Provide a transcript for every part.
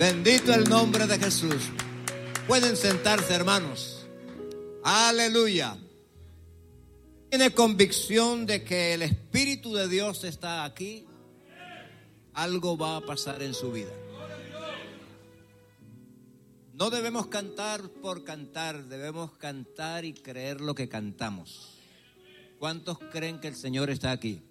Bendito el nombre de Jesús. Pueden sentarse, hermanos. Aleluya. ¿Tiene convicción de que el Espíritu de Dios está aquí? Algo va a pasar en su vida. No debemos cantar por cantar, debemos cantar y creer lo que cantamos. ¿Cuántos creen que el Señor está aquí?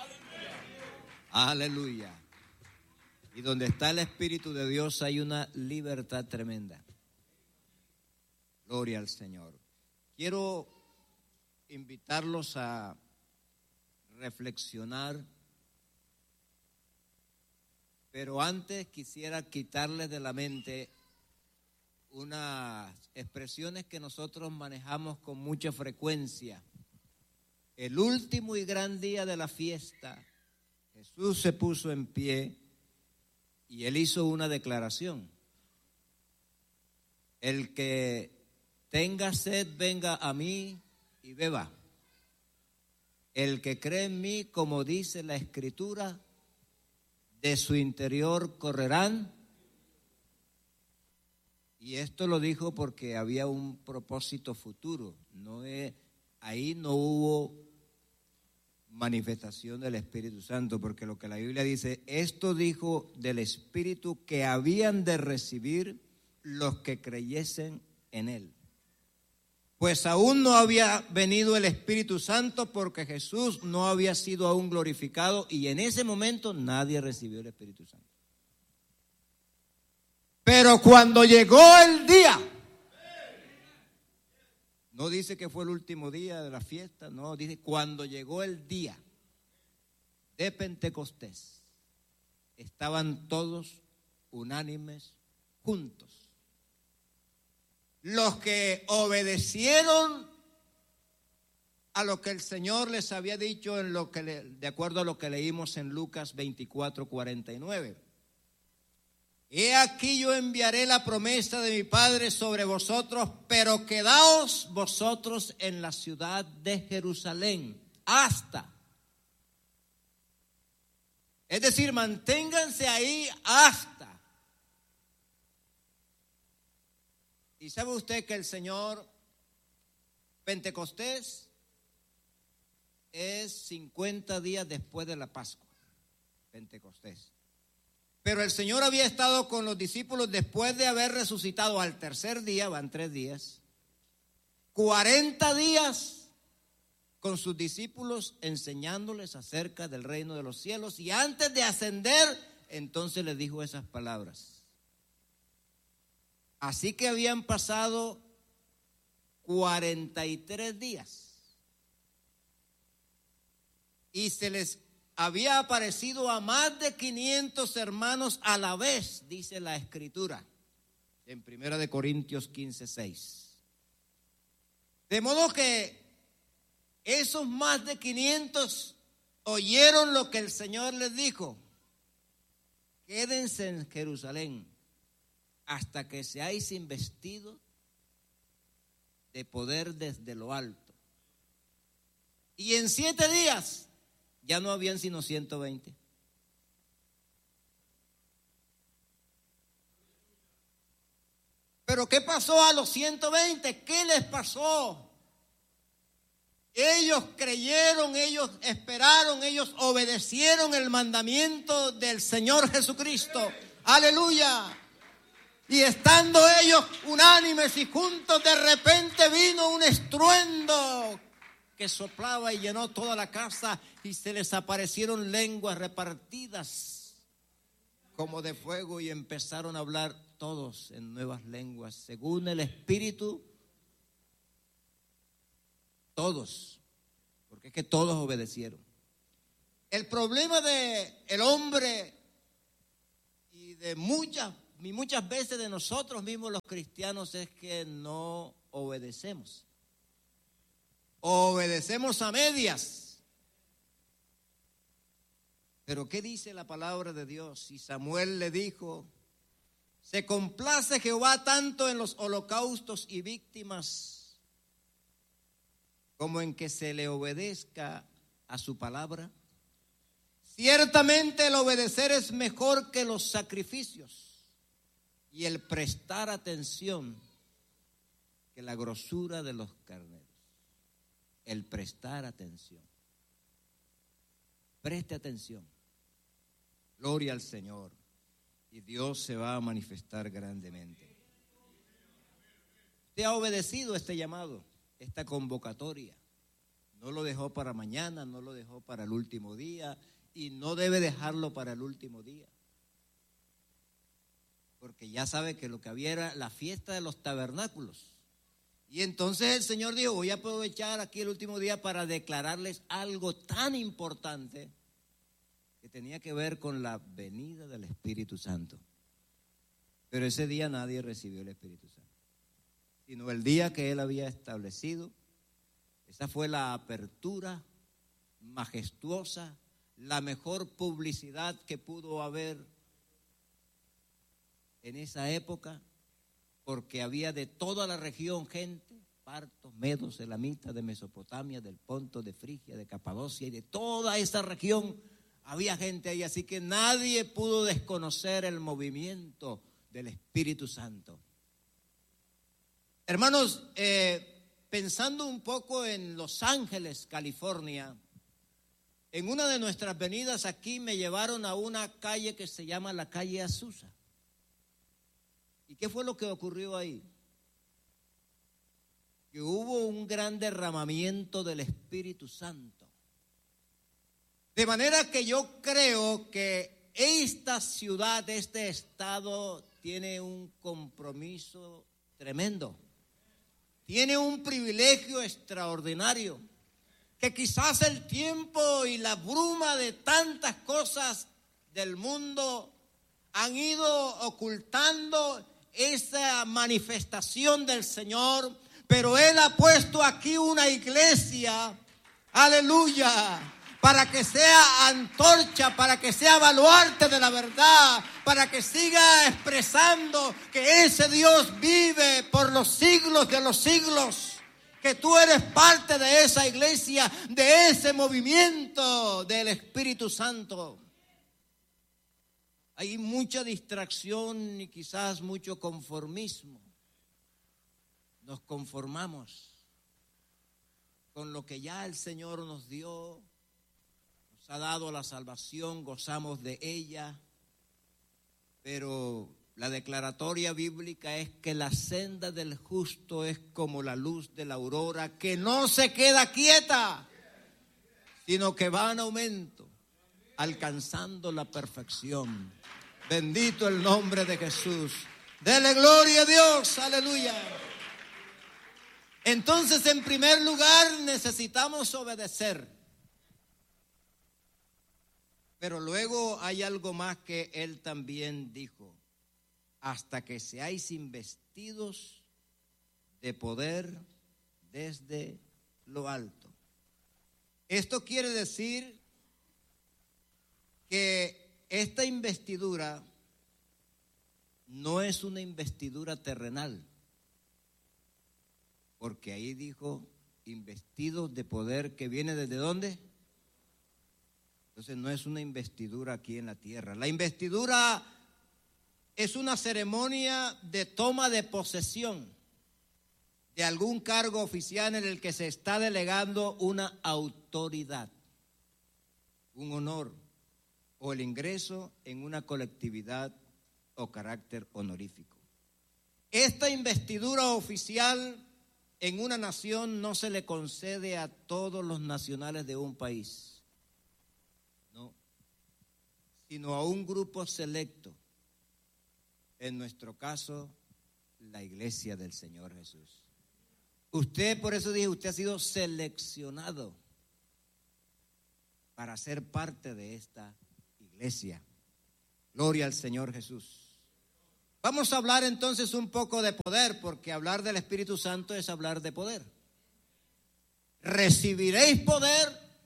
Aleluya. Y donde está el Espíritu de Dios hay una libertad tremenda. Gloria al Señor. Quiero invitarlos a reflexionar, pero antes quisiera quitarles de la mente unas expresiones que nosotros manejamos con mucha frecuencia. El último y gran día de la fiesta, Jesús se puso en pie y él hizo una declaración. El que tenga sed, venga a mí y beba. El que cree en mí, como dice la Escritura, de su interior correrán. Y esto lo dijo porque había un propósito futuro. Ahí no hubo manifestación del Espíritu Santo, porque lo que la Biblia dice, esto dijo del Espíritu que habían de recibir los que creyesen en él. Pues aún no había venido el Espíritu Santo porque Jesús no había sido aún glorificado y en ese momento nadie recibió el Espíritu Santo. Pero cuando llegó el día, no dice que fue el último día de la fiesta, no, dice cuando llegó el día de Pentecostés, estaban todos unánimes juntos. Los que obedecieron a lo que el Señor les había dicho de acuerdo a lo que leímos en Lucas 24:49. He aquí yo enviaré la promesa de mi Padre sobre vosotros, pero quedaos vosotros en la ciudad de Jerusalén hasta. Es decir, manténganse ahí hasta. ¿Y sabe usted que el Señor Pentecostés es 50 días después de la Pascua? Pentecostés. Pero el Señor había estado con los discípulos después de haber resucitado al tercer día, van 3 días, 40 días con sus discípulos enseñándoles acerca del reino de los cielos y antes de ascender, entonces les dijo esas palabras. Así que habían pasado 43 días y se les había aparecido a más de 500 hermanos a la vez, dice la Escritura, en 1 Corintios 15:6. De modo que esos más de 500 oyeron lo que el Señor les dijo: quédense en Jerusalén hasta que seáis investidos de poder desde lo alto. Y en 7 días ya no habían sino 120. Pero ¿qué pasó a los 120? ¿Qué les pasó? Ellos creyeron, ellos esperaron, ellos obedecieron el mandamiento del Señor Jesucristo. Aleluya. Y estando ellos unánimes y juntos, de repente vino un estruendo que soplaba y llenó toda la casa y se les aparecieron lenguas repartidas como de fuego y empezaron a hablar todos en nuevas lenguas según el Espíritu. Todos, porque es que todos obedecieron. El problema de el hombre y de muchas veces de nosotros mismos los cristianos es que no obedecemos. Obedecemos a medias. Pero ¿qué dice la palabra de Dios? Y Samuel le dijo: se complace Jehová tanto en los holocaustos y víctimas como en que se le obedezca a su palabra. Ciertamente el obedecer es mejor que los sacrificios, y el prestar atención que la grosura de los carneros. El prestar atención. Preste atención. Gloria al Señor. Y Dios se va a manifestar grandemente. Usted ha obedecido este llamado, esta convocatoria. No lo dejó para mañana, no lo dejó para el último día y no debe dejarlo para el último día. Porque ya sabe que lo que había era la fiesta de los tabernáculos. Y entonces el Señor dijo, voy a aprovechar aquí el último día para declararles algo tan importante que tenía que ver con la venida del Espíritu Santo. Pero ese día nadie recibió el Espíritu Santo, sino el día que Él había establecido. Esa fue la apertura majestuosa, la mejor publicidad que pudo haber en esa época, porque había de toda la región gente, partos, medos, elamitas, de Mesopotamia, del Ponto, de Frigia, de Capadocia y de toda esa región había gente ahí, así que nadie pudo desconocer el movimiento del Espíritu Santo. Hermanos, pensando un poco en Los Ángeles, California, en una de nuestras venidas aquí me llevaron a una calle que se llama la calle Azusa. ¿Y qué fue lo que ocurrió ahí? Que hubo un gran derramamiento del Espíritu Santo. De manera que yo creo que esta ciudad, este estado, tiene un compromiso tremendo. Tiene un privilegio extraordinario, que quizás el tiempo y la bruma de tantas cosas del mundo han ido ocultando esa manifestación del Señor, pero Él ha puesto aquí una iglesia, aleluya, para que sea antorcha, para que sea baluarte de la verdad, para que siga expresando que ese Dios vive por los siglos de los siglos, que tú eres parte de esa iglesia, de ese movimiento del Espíritu Santo. Hay mucha distracción y quizás mucho conformismo. Nos conformamos con lo que ya el Señor nos dio. Nos ha dado la salvación, gozamos de ella, pero la declaratoria bíblica es que la senda del justo es como la luz de la aurora, que no se queda quieta, sino que va en aumento, alcanzando la perfección. Bendito el nombre de Jesús. Dele gloria a Dios, aleluya. Entonces, en primer lugar, necesitamos obedecer. Pero luego hay algo más que Él también dijo: hasta que seáis investidos de poder desde lo alto. Esto quiere decir que esta investidura no es una investidura terrenal, porque ahí dijo investidos de poder, que viene ¿desde dónde? Entonces no es una investidura aquí en la tierra. La investidura es una ceremonia de toma de posesión de algún cargo oficial en el que se está delegando una autoridad, un honor o el ingreso en una colectividad o carácter honorífico. Esta investidura oficial en una nación no se le concede a todos los nacionales de un país, no, sino a un grupo selecto. En nuestro caso, la iglesia del Señor Jesús. Usted, por eso dije, usted ha sido seleccionado para ser parte de esta iglesia. Gloria al Señor Jesús. Vamos a hablar entonces un poco de poder, porque hablar del Espíritu Santo es hablar de poder. Recibiréis poder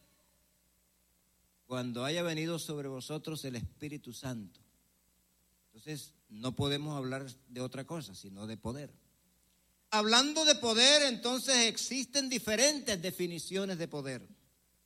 cuando haya venido sobre vosotros el Espíritu Santo. Entonces, no podemos hablar de otra cosa, sino de poder. Hablando de poder, entonces existen diferentes definiciones de poder.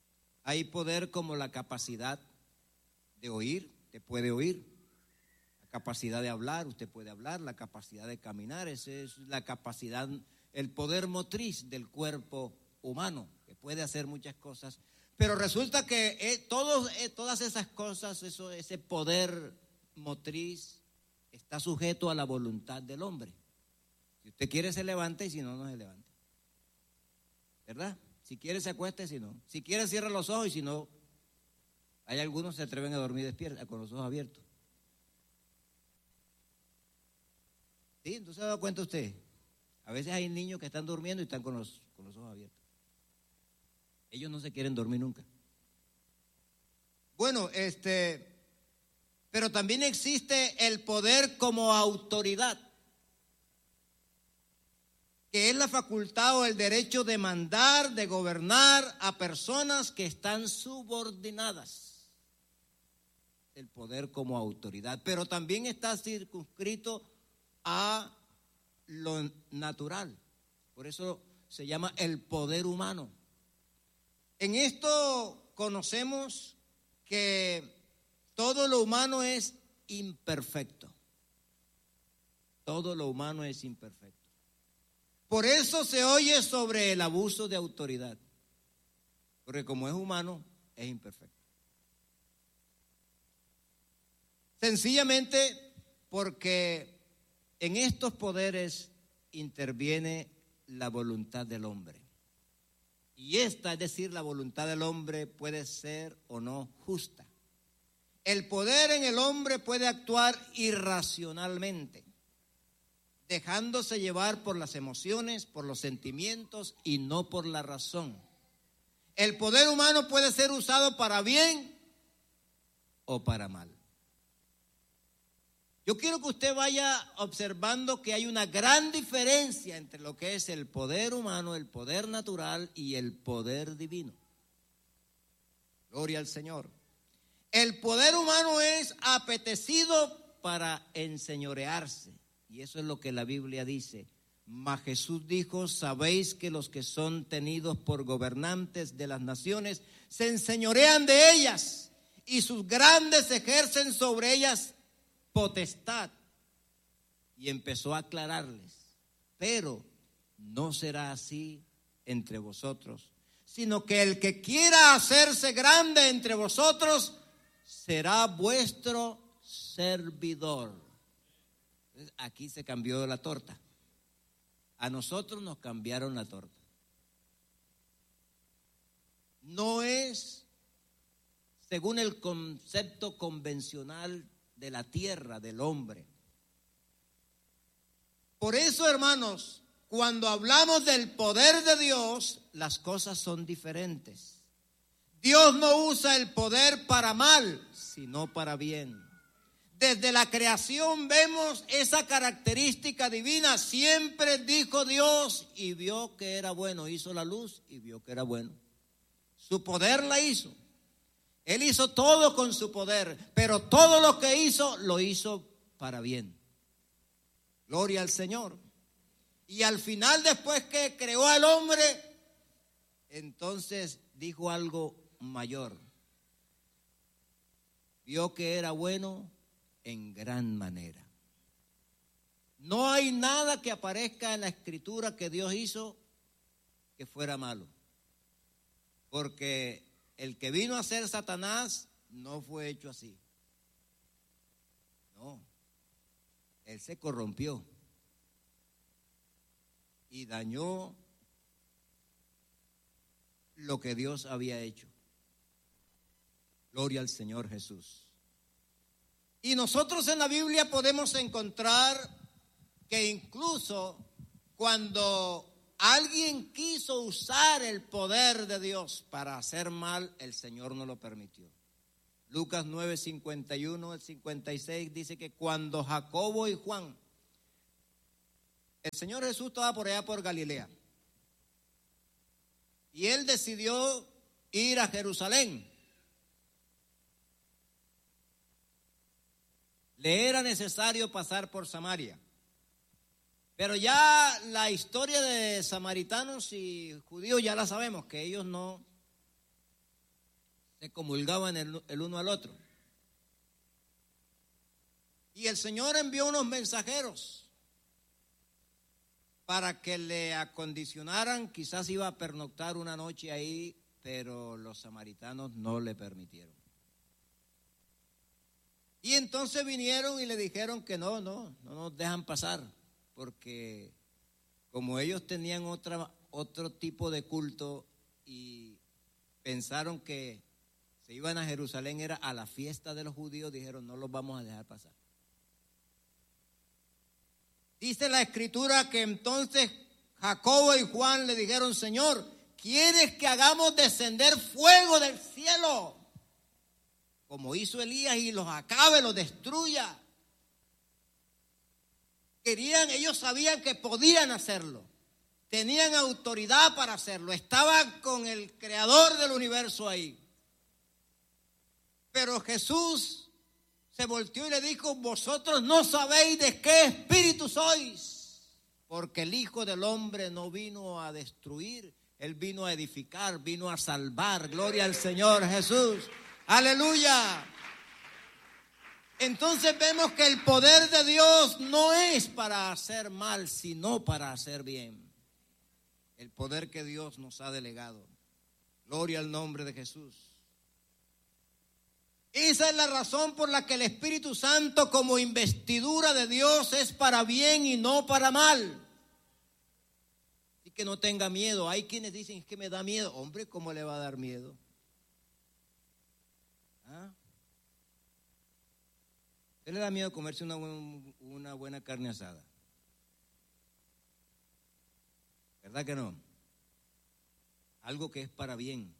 Hay poder como la capacidad de oír, te puede oír. capacidad de hablar, usted puede hablar, la capacidad de caminar, esa es la capacidad, el poder motriz del cuerpo humano, que puede hacer muchas cosas. Pero resulta que todas esas cosas, ese poder motriz está sujeto a la voluntad del hombre. Si usted quiere se levanta y si no, no se levanta. ¿Verdad? Si quiere se acuesta y si no. Si quiere cierra los ojos y si no, hay algunos que se atreven a dormir despiertos, con los ojos abiertos. ¿Sí? Entonces se ha dado cuenta usted. A veces hay niños que están durmiendo y están con los ojos abiertos. Ellos no se quieren dormir nunca. Bueno, pero también existe el poder como autoridad, que es la facultad o el derecho de mandar, de gobernar a personas que están subordinadas. El poder como autoridad, pero también está circunscrito a lo natural. Por eso se llama el poder humano. En esto conocemos que todo lo humano es imperfecto. Todo lo humano es imperfecto. Por eso se oye sobre el abuso de autoridad. Porque como es humano, es imperfecto. Sencillamente porque en estos poderes interviene la voluntad del hombre. Y esta, es decir, la voluntad del hombre puede ser o no justa. El poder en el hombre puede actuar irracionalmente, dejándose llevar por las emociones, por los sentimientos y no por la razón. El poder humano puede ser usado para bien o para mal. Yo quiero que usted vaya observando que hay una gran diferencia entre lo que es el poder humano, el poder natural y el poder divino. Gloria al Señor. El poder humano es apetecido para enseñorearse. Y eso es lo que la Biblia dice. Mas Jesús dijo, sabéis que los que son tenidos por gobernantes de las naciones se enseñorean de ellas y sus grandes ejercen sobre ellas potestad. Y empezó a aclararles, pero no será así entre vosotros, sino que el que quiera hacerse grande entre vosotros será vuestro servidor. Aquí se cambió la torta. A nosotros nos cambiaron la torta. No es según el concepto convencional de la tierra, del hombre. Por eso, hermanos, cuando hablamos del poder de Dios, las cosas son diferentes. Dios no usa el poder para mal, sino para bien. Desde la creación vemos esa característica divina. Siempre dijo Dios y vio que era bueno. Hizo la luz y vio que era bueno. Su poder la hizo. Él hizo todo con su poder, pero todo lo que hizo, lo hizo para bien. Gloria al Señor. Y al final, después que creó al hombre, entonces dijo algo mayor. Vio que era bueno en gran manera. No hay nada que aparezca en la Escritura que Dios hizo que fuera malo. Porque el que vino a ser Satanás no fue hecho así. No. Él se corrompió y dañó lo que Dios había hecho. Gloria al Señor Jesús. Y nosotros en la Biblia podemos encontrar que incluso cuando alguien quiso usar el poder de Dios para hacer mal, el Señor no lo permitió. Lucas 9, 51 al 56 dice que cuando Jacobo y Juan, el Señor Jesús estaba por allá por Galilea, y él decidió ir a Jerusalén. Le era necesario pasar por Samaria. Pero ya la historia de samaritanos y judíos ya la sabemos, que ellos no se comulgaban el uno al otro. Y el Señor envió unos mensajeros para que le acondicionaran. Quizás iba a pernoctar una noche ahí, pero los samaritanos no le permitieron. Y entonces vinieron y le dijeron que no nos dejan pasar, porque como ellos tenían otro tipo de culto y pensaron que se iban a Jerusalén, era a la fiesta de los judíos, dijeron no los vamos a dejar pasar. Dice la Escritura que entonces Jacobo y Juan le dijeron: Señor, ¿quieres que hagamos descender fuego del cielo, como hizo Elías, y los acabe, los destruya? Ellos sabían que podían hacerlo, tenían autoridad para hacerlo, estaban con el creador del universo ahí. Pero Jesús se volteó y le dijo: vosotros no sabéis de qué espíritu sois, porque el Hijo del Hombre no vino a destruir, Él vino a edificar, vino a salvar. Gloria al Señor Jesús. Aleluya. Entonces vemos que el poder de Dios no es para hacer mal, sino para hacer bien. El poder que Dios nos ha delegado. Gloria al nombre de Jesús. Esa es la razón por la que el Espíritu Santo, como investidura de Dios, es para bien y no para mal. Así que no tenga miedo. Hay quienes dicen: es que me da miedo. Hombre, ¿cómo le va a dar miedo? ¿Ah? ¿Usted le da miedo comerse una buena carne asada? ¿Verdad que no? Algo que es para bien.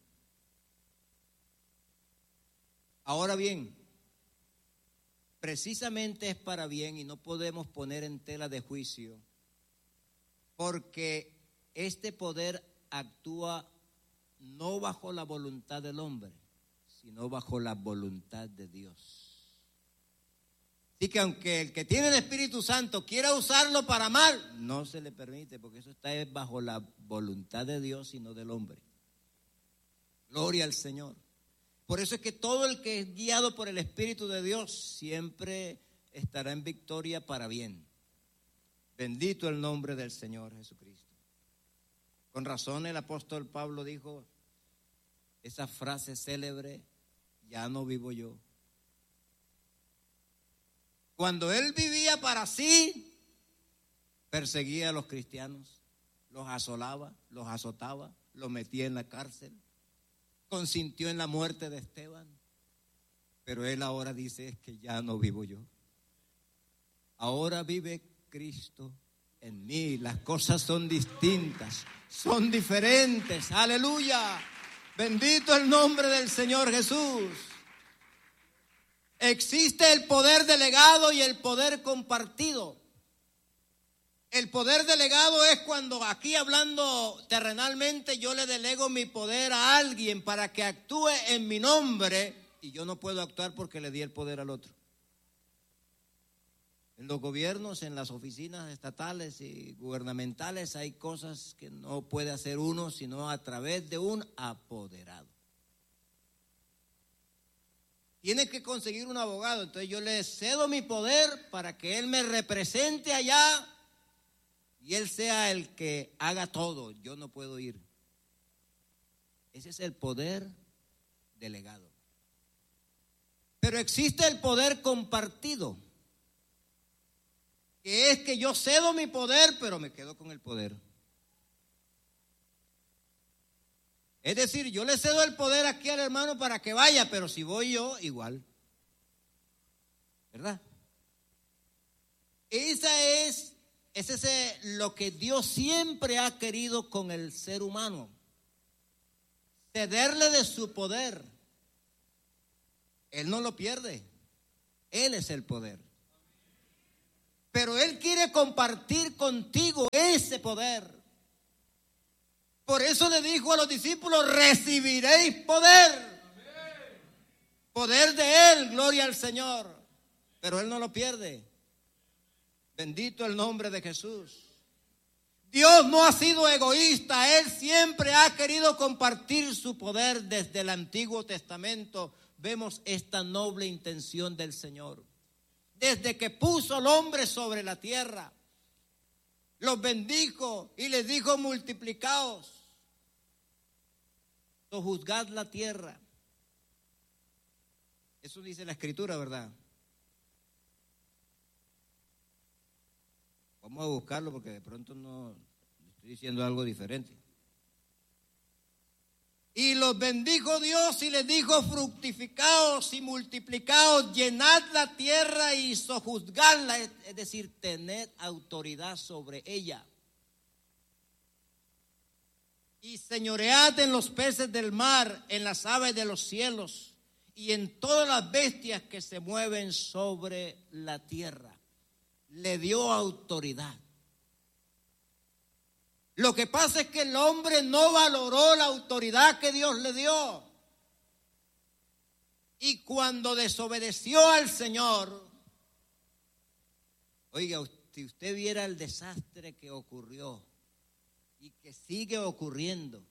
Ahora bien, precisamente es para bien y no podemos poner en tela de juicio, porque este poder actúa no bajo la voluntad del hombre, sino bajo la voluntad de Dios. Así que aunque el que tiene el Espíritu Santo quiera usarlo para mal, no se le permite, porque eso está bajo la voluntad de Dios y no del hombre. Gloria al Señor. Por eso es que todo el que es guiado por el Espíritu de Dios siempre estará en victoria para bien. Bendito el nombre del Señor Jesucristo. Con razón el apóstol Pablo dijo esa frase célebre: ya no vivo yo. Cuando él vivía para sí, perseguía a los cristianos, los asolaba, los azotaba, los metía en la cárcel. Consintió en la muerte de Esteban, pero él ahora dice: es que ya no vivo yo, ahora vive Cristo en mí. Las cosas son distintas, son diferentes. Aleluya, bendito el nombre del Señor Jesús. Existe el poder delegado y el poder compartido. El poder delegado es cuando, aquí hablando terrenalmente, yo le delego mi poder a alguien para que actúe en mi nombre, y yo no puedo actuar porque le di el poder al otro. En los gobiernos, en las oficinas estatales y gubernamentales, hay cosas que no puede hacer uno sino a través de un apoderado. Tiene que conseguir un abogado, entonces yo le cedo mi poder para que él me represente allá y él sea el que haga todo. Yo no puedo ir. Ese es el poder delegado. Pero existe el poder compartido, que es que yo cedo mi poder, pero me quedo con el poder. Es decir, yo le cedo el poder aquí al hermano para que vaya, pero si voy yo, igual. ¿Verdad? Ese es lo que Dios siempre ha querido con el ser humano. Cederle de su poder. Él no lo pierde. Él es el poder. Pero Él quiere compartir contigo ese poder. Por eso le dijo a los discípulos: recibiréis poder. Poder de Él, gloria al Señor. Pero Él no lo pierde. Bendito el nombre de Jesús. Dios no ha sido egoísta. Él siempre ha querido compartir su poder. Desde el Antiguo Testamento vemos esta noble intención del Señor. desde que puso al hombre sobre la tierra. Los bendijo y les dijo: multiplicaos, sojuzgad la tierra. Eso dice la Escritura, ¿verdad? Vamos a buscarlo porque de pronto no estoy diciendo algo diferente. Y los bendijo Dios y les dijo: fructificaos y multiplicaos, llenad la tierra y sojuzgadla, es decir, tened autoridad sobre ella. Y señoread en los peces del mar, en las aves de los cielos y en todas las bestias que se mueven sobre la tierra. Le dio autoridad. Lo que pasa es que el hombre no valoró la autoridad que Dios le dio. Y cuando desobedeció al Señor, oiga, si usted viera el desastre que ocurrió y que sigue ocurriendo.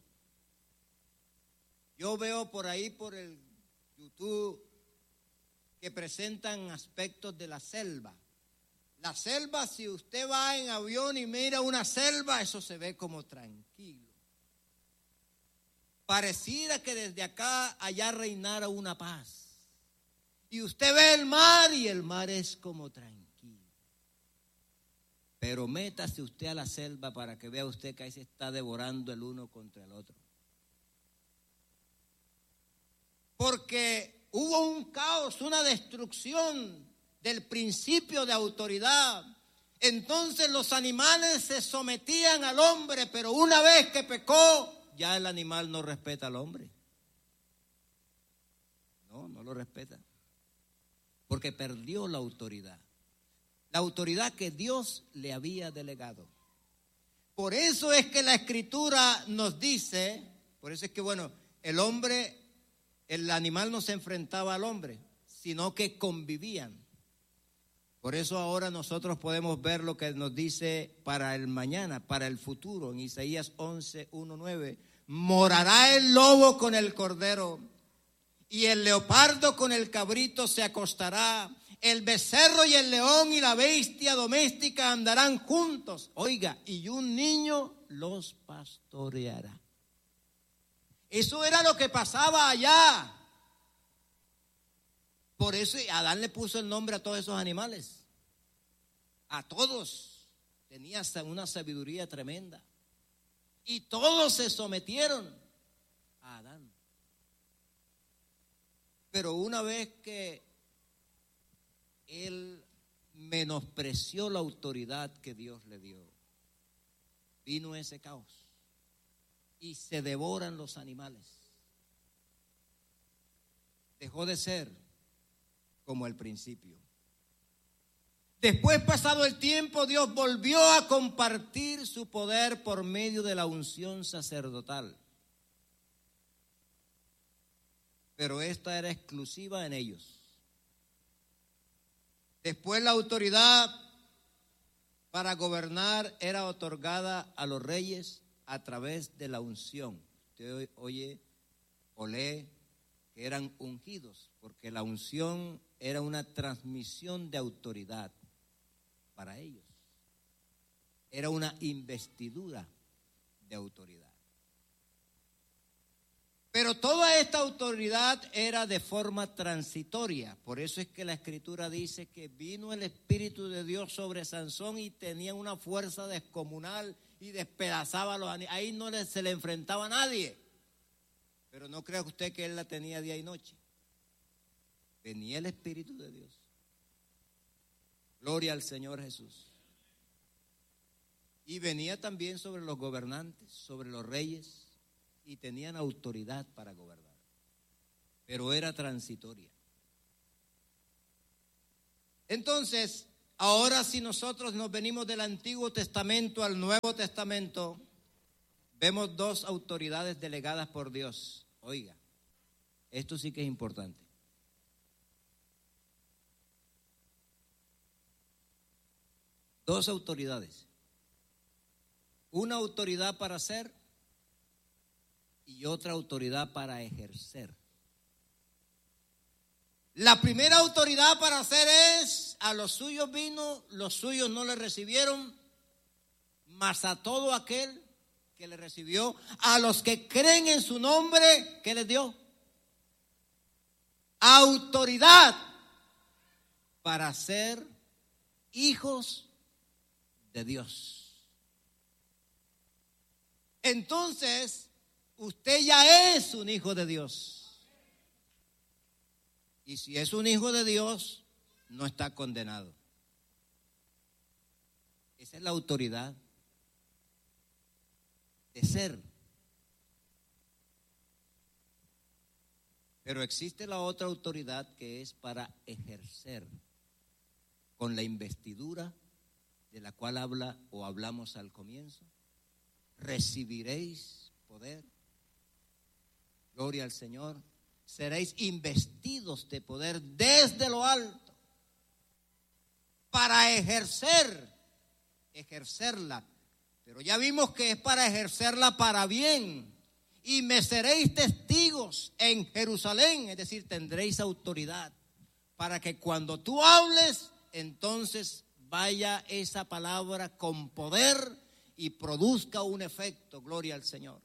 Yo veo por ahí, por el YouTube, que presentan aspectos de la selva. La selva, si usted va en avión y mira una selva, eso se ve como tranquilo. Pareciera que desde acá allá reinara una paz. Y usted ve el mar y el mar es como tranquilo. Pero métase usted a la selva para que vea usted que ahí se está devorando el uno contra el otro. Porque hubo un caos, una destrucción del principio de autoridad. Entonces los animales se sometían al hombre, pero una vez que pecó, ya el animal no respeta al hombre. No lo respeta. Porque perdió la autoridad. La autoridad que Dios le había delegado. Por eso es que la Escritura nos dice, por eso es que el animal no se enfrentaba al hombre, sino que convivían. Por eso ahora nosotros podemos ver lo que nos dice para el mañana, para el futuro, en Isaías 11:1-9. Morará el lobo con el cordero, y el leopardo con el cabrito se acostará. El becerro y el león y la bestia doméstica andarán juntos. Oiga, y un niño los pastoreará. Eso era lo que pasaba allá. Por eso Adán le puso el nombre a todos esos animales. A todos. Tenía una sabiduría tremenda. Y todos se sometieron a Adán. Pero una vez que él menospreció la autoridad que Dios le dio, vino ese caos y se devoran los animales. Dejó de ser como al principio. Después, pasado el tiempo, Dios volvió a compartir su poder por medio de la unción sacerdotal. Pero esta era exclusiva en ellos. Después la autoridad para gobernar era otorgada a los reyes a través de la unción. Usted oye o lee que eran ungidos, porque la unción era una transmisión de autoridad para ellos. Era una investidura de autoridad. Pero toda esta autoridad era de forma transitoria. Por eso es que la Escritura dice que vino el Espíritu de Dios sobre Sansón y tenía una fuerza descomunal y despedazaba a los animales. Ahí no se le enfrentaba a nadie. Pero no crea usted que él la tenía día y noche. Venía el Espíritu de Dios. Gloria al Señor Jesús. Y venía también sobre los gobernantes, sobre los reyes. Y tenían autoridad para gobernar, pero era transitoria. Entonces, ahora si nosotros nos venimos del Antiguo Testamento al Nuevo Testamento, vemos dos autoridades delegadas por Dios. Oiga, esto sí que es importante. Dos autoridades. Una autoridad para hacer y otra autoridad para ejercer. La primera autoridad para hacer es, a los suyos vino, los suyos no le recibieron, mas a todo aquel que le recibió, a los que creen en su nombre, ¿qué les dio? Autoridad para ser hijos de Dios. Entonces, usted ya es un hijo de Dios. Y si es un hijo de Dios, no está condenado. Esa es la autoridad de ser. Pero existe la otra autoridad que es para ejercer, con la investidura de la cual hablamos al comienzo. Recibiréis poder. Gloria al Señor. Seréis investidos de poder desde lo alto para ejercerla. Pero ya vimos que es para ejercerla para bien. Y me seréis testigos en Jerusalén, es decir, tendréis autoridad para que cuando tú hables, entonces vaya esa palabra con poder y produzca un efecto. Gloria al Señor.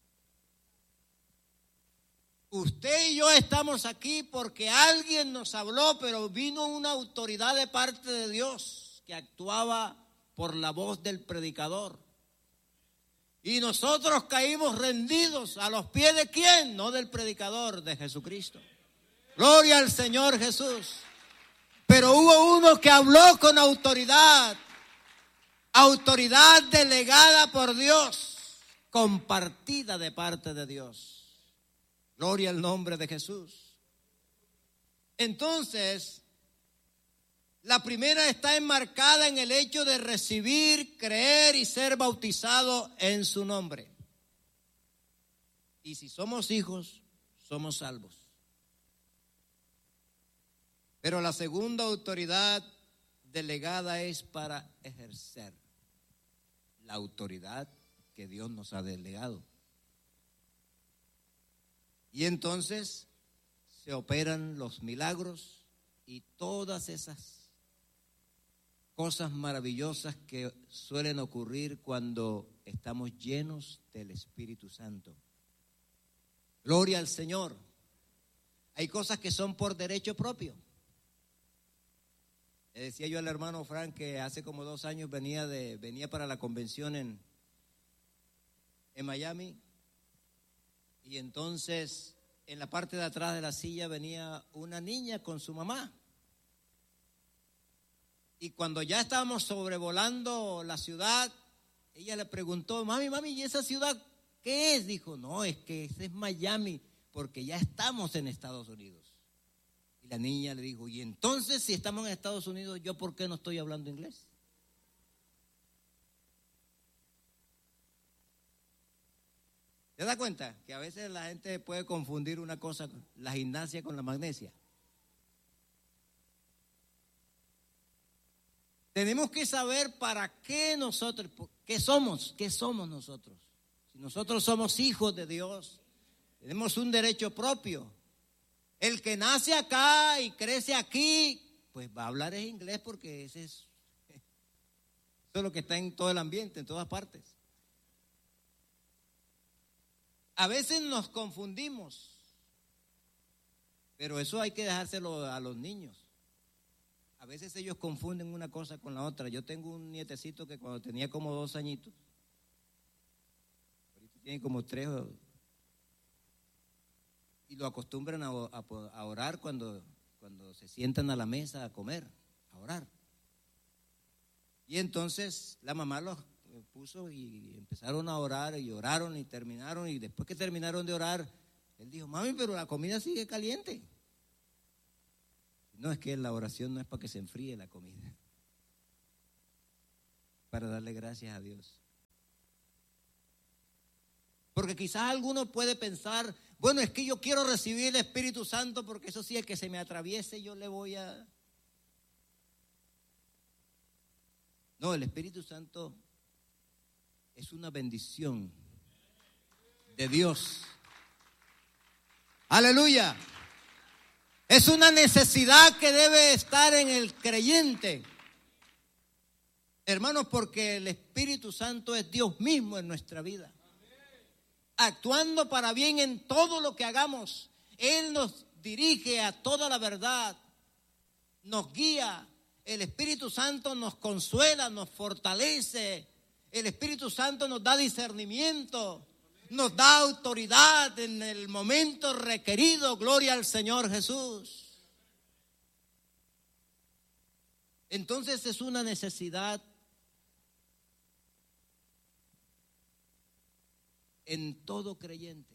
Usted y yo estamos aquí porque alguien nos habló, pero vino una autoridad de parte de Dios que actuaba por la voz del predicador. Y nosotros caímos rendidos a los pies de ¿quién? No del predicador, de Jesucristo. Gloria al Señor Jesús. Pero hubo uno que habló con autoridad delegada por Dios, compartida de parte de Dios. Gloria al nombre de Jesús. Entonces, la primera está enmarcada en el hecho de recibir, creer y ser bautizado en su nombre. Y si somos hijos, somos salvos. Pero la segunda autoridad delegada es para ejercer la autoridad que Dios nos ha delegado. Y entonces se operan los milagros y todas esas cosas maravillosas que suelen ocurrir cuando estamos llenos del Espíritu Santo. Gloria al Señor. Hay cosas que son por derecho propio. Le decía yo al hermano Frank que hace como 2 años venía para la convención en Miami. Y entonces, en la parte de atrás de la silla venía una niña con su mamá. Y cuando ya estábamos sobrevolando la ciudad, ella le preguntó, mami, ¿y esa ciudad qué es? Dijo, no, es que ese es Miami, porque ya estamos en Estados Unidos. Y la niña le dijo, y entonces si estamos en Estados Unidos, ¿yo por qué no estoy hablando inglés? ¿Te das cuenta? Que a veces la gente puede confundir una cosa, la gimnasia con la magnesia. Tenemos que saber para qué nosotros, qué somos nosotros. Si nosotros somos hijos de Dios, tenemos un derecho propio. El que nace acá y crece aquí, pues va a hablar en inglés porque eso es lo que está en todo el ambiente, en todas partes. A veces nos confundimos, pero eso hay que dejárselo a los niños. A veces ellos confunden una cosa con la otra. Yo tengo un nietecito que cuando tenía como 2 añitos, ahorita tiene como 3, y lo acostumbran a orar cuando se sientan a la mesa a comer, a orar. Y entonces la mamá los puso y empezaron a orar y oraron y terminaron, y después que terminaron de orar, él dijo, mami, pero la comida sigue caliente. No, es que la oración no es para que se enfríe la comida, para darle gracias a Dios. Porque quizás alguno puede pensar, bueno, es que yo quiero recibir el Espíritu Santo porque eso sí, el que se me atraviese yo le voy a... No, el Espíritu Santo es una bendición de Dios. Aleluya. Es una necesidad que debe estar en el creyente. Hermanos, porque el Espíritu Santo es Dios mismo en nuestra vida, actuando para bien en todo lo que hagamos. Él nos dirige a toda la verdad, nos guía. El Espíritu Santo nos consuela, nos fortalece. El Espíritu Santo nos da discernimiento, nos da autoridad en el momento requerido. Gloria al Señor Jesús. Entonces es una necesidad en todo creyente.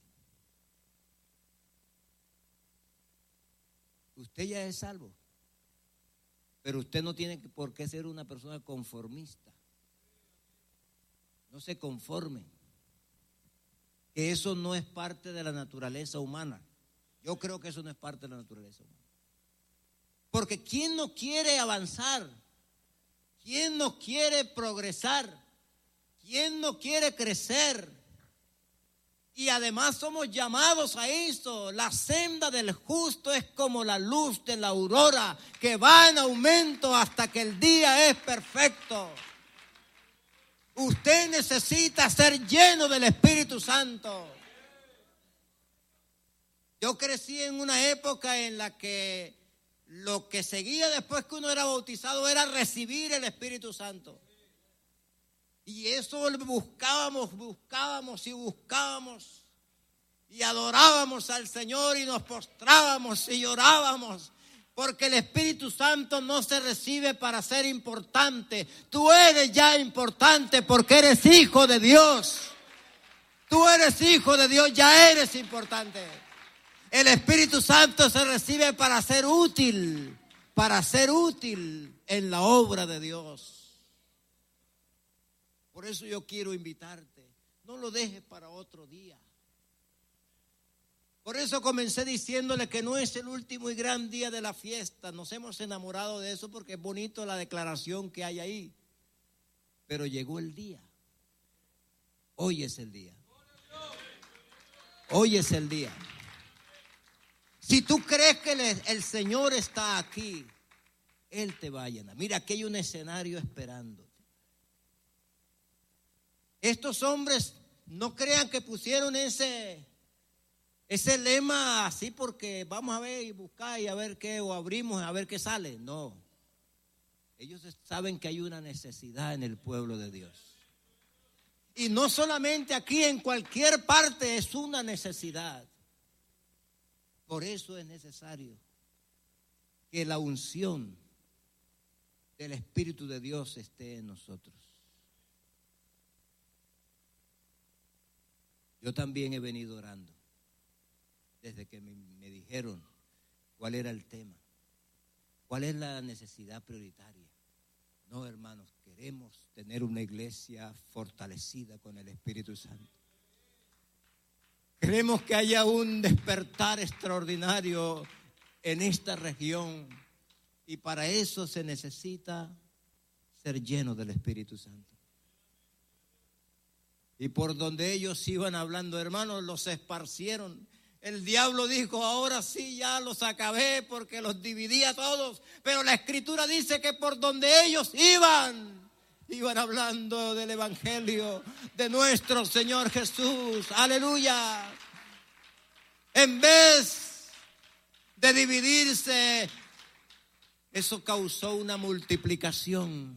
Usted ya es salvo, pero usted no tiene por qué ser una persona conformista. No se conforme, que eso no es parte de la naturaleza humana. Yo creo que eso no es parte de la naturaleza humana. Porque ¿quién no quiere avanzar? ¿Quién no quiere progresar? ¿Quién no quiere crecer? Y además somos llamados a eso. La senda del justo es como la luz de la aurora, que va en aumento hasta que el día es perfecto. Usted necesita ser lleno del Espíritu Santo. Yo crecí en una época en la que lo que seguía después que uno era bautizado era recibir el Espíritu Santo. Y eso buscábamos y adorábamos al Señor y nos postrábamos y llorábamos, porque el Espíritu Santo no se recibe para ser importante. Tú eres ya importante porque eres hijo de Dios. Tú eres hijo de Dios, ya eres importante. El Espíritu Santo se recibe para ser útil en la obra de Dios. Por eso yo quiero invitarte, no lo dejes para otro día. Por eso comencé diciéndole que no es el último y gran día de la fiesta. Nos hemos enamorado de eso porque es bonito la declaración que hay ahí. Pero llegó el día. Hoy es el día. Hoy es el día. Si tú crees que el Señor está aquí, Él te va a llenar. Mira, aquí hay un escenario esperándote. Estos hombres no crean que pusieron ese lema así porque vamos a ver y buscar y a ver qué, o abrimos a ver qué sale. No. Ellos saben que hay una necesidad en el pueblo de Dios. Y no solamente aquí, en cualquier parte es una necesidad. Por eso es necesario que la unción del Espíritu de Dios esté en nosotros. Yo también he venido orando desde que me dijeron cuál era el tema, cuál es la necesidad prioritaria. No, hermanos, queremos tener una iglesia fortalecida con el Espíritu Santo. Queremos que haya un despertar extraordinario en esta región, y para eso se necesita ser lleno del Espíritu Santo. Y por donde ellos iban hablando, hermanos, los esparcieron. El diablo dijo, ahora sí ya los acabé porque los dividí a todos. Pero la Escritura dice que por donde ellos iban hablando del Evangelio de nuestro Señor Jesús. Aleluya. En vez de dividirse, eso causó una multiplicación.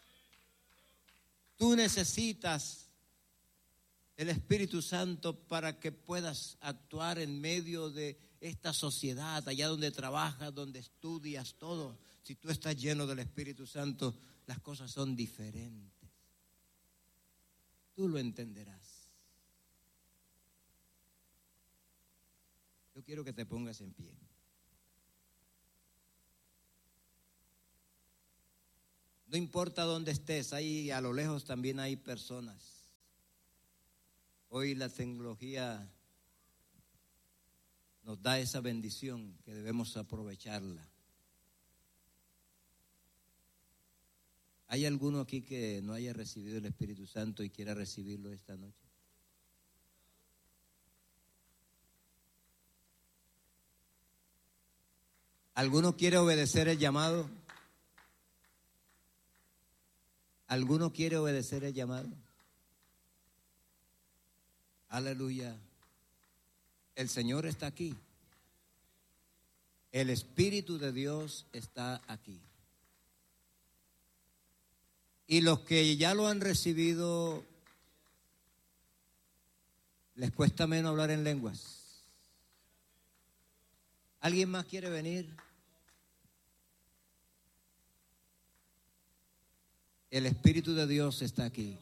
Tú necesitas el Espíritu Santo para que puedas actuar en medio de esta sociedad, allá donde trabajas, donde estudias, todo. Si tú estás lleno del Espíritu Santo, las cosas son diferentes. Tú lo entenderás. Yo quiero que te pongas en pie. No importa dónde estés, ahí a lo lejos también hay personas. Hoy la tecnología nos da esa bendición que debemos aprovecharla. ¿Hay alguno aquí que no haya recibido el Espíritu Santo y quiera recibirlo esta noche? ¿Alguno quiere obedecer el llamado? ¿Alguno quiere obedecer el llamado? Aleluya. El Señor está aquí. El Espíritu de Dios está aquí. Y los que ya lo han recibido, les cuesta menos hablar en lenguas. ¿Alguien más quiere venir? El Espíritu de Dios está aquí.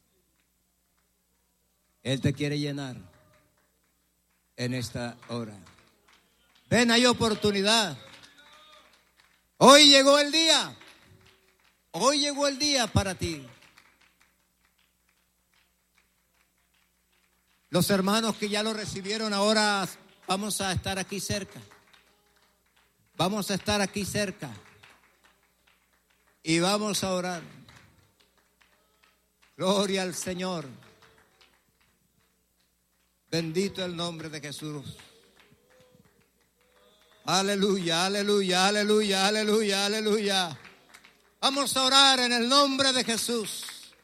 Él te quiere llenar en esta hora. Ven, hay oportunidad. Hoy llegó el día. Hoy llegó el día para ti. Los hermanos que ya lo recibieron, ahora vamos a estar aquí cerca. Vamos a estar aquí cerca. Y vamos a orar. Gloria al Señor. Bendito el nombre de Jesús. Aleluya, aleluya, aleluya, aleluya, aleluya. Vamos a orar en el nombre de Jesús.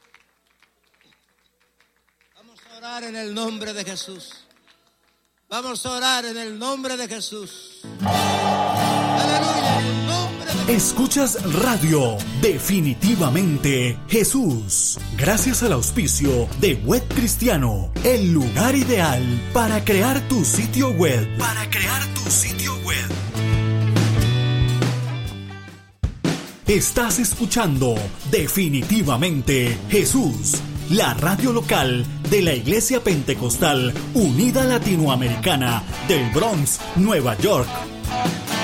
Vamos a orar en el nombre de Jesús. Vamos a orar en el nombre de Jesús. Aleluya, en el nombre de Jesús. Escuchas Radio Definitivamente Jesús. Gracias al auspicio de Web Cristiano, el lugar ideal para crear tu sitio web. Estás escuchando Definitivamente Jesús, la radio local de la Iglesia Pentecostal Unida Latinoamericana del Bronx, Nueva York.